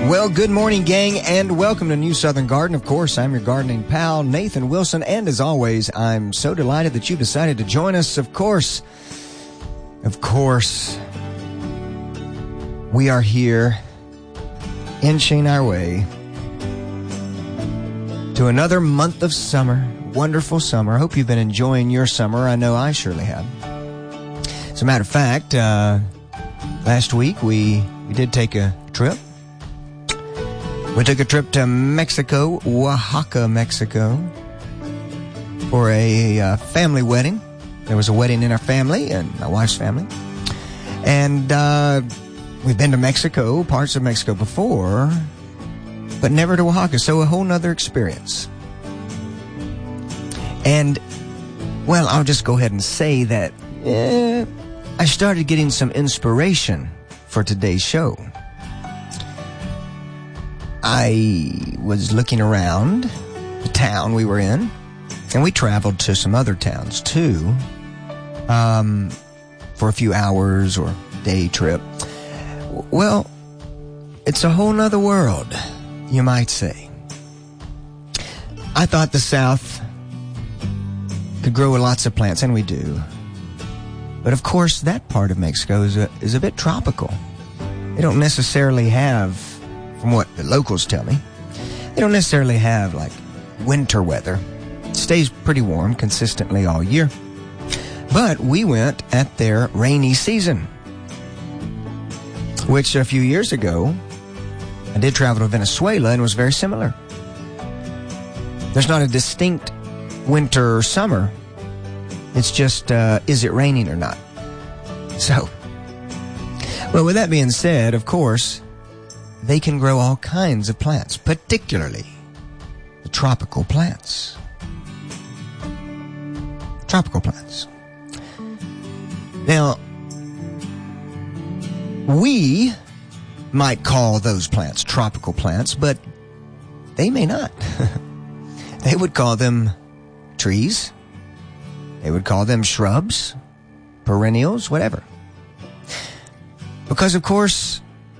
Well, good morning, gang, and welcome to New Southern Garden. Of course, I'm your gardening pal, Nathan Wilson, and as always, I'm so delighted that you decided to join us. Of course, we are here inching our way to another month of summer, wonderful summer. I hope you've been enjoying your summer. I know I surely have. As a matter of fact, last week we did take a trip. We took a trip to Mexico, Oaxaca, Mexico, for a family wedding. There was a wedding in our family and my wife's family. And we've been to Mexico, parts of Mexico before, but never to Oaxaca, so a whole nother experience. And, well, I'll just go ahead and say that I started getting some inspiration for today's show. I was looking around the town we were in, and we traveled to some other towns too, for a few hours or day trip. Well, it's a whole nother world, you might say. I thought the South could grow lots of plants, and we do. But of course, that part of Mexico is a bit tropical. They don't necessarily have, from what the locals tell me, they don't necessarily have like winter weather. It stays pretty warm consistently all year. But we went at their rainy season, which a few years ago, I did travel to Venezuela and was very similar. There's not a distinct winter or summer. It's just, is it raining or not? So, well, with that being said, of course, they can grow all kinds of plants, particularly the tropical plants. Tropical plants. Now, we might call those plants tropical plants, but they may not. They would call them trees. They would call them shrubs, perennials, whatever. Because, of course,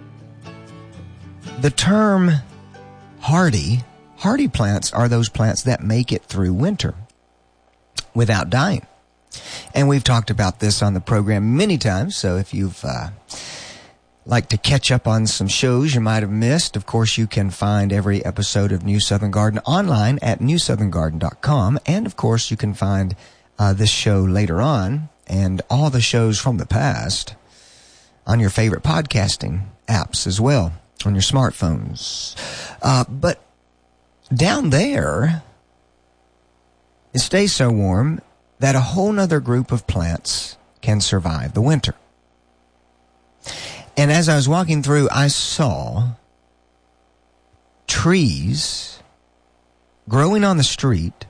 the term hardy plants are those plants that make it through winter without dying. And we've talked about this on the program many times, so if you've like to catch up on some shows you might have missed, of course you can find every episode of New Southern Garden online at newsoutherngarden.com, and of course you can find this show later on and all the shows from the past on your favorite podcasting apps as well, on your smartphones. But down there, it stays so warm that a whole nother group of plants can survive the winter. And as I was walking through, I saw trees growing on the street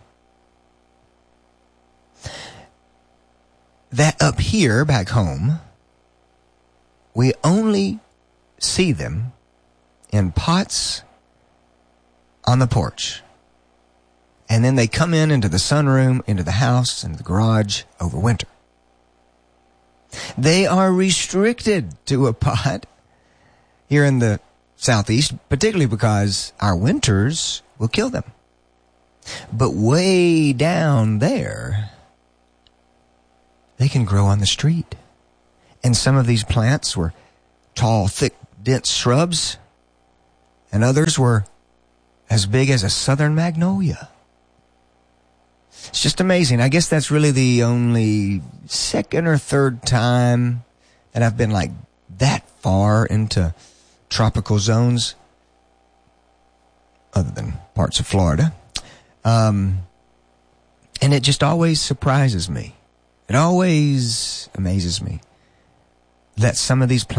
that up here back home, we only see them in pots on the porch. And then they come into the sunroom, into the house, into the garage over winter. They are restricted to a pot here in the Southeast, particularly because our winters will kill them. But way down there, they can grow on the street. And some of these plants were tall, thick, dense shrubs, and others were as big as a southern magnolia. It's just amazing. I guess that's really the only second or third time that I've been like that far into tropical zones, other than parts of Florida. And it just always surprises me. It always amazes me that some of these plants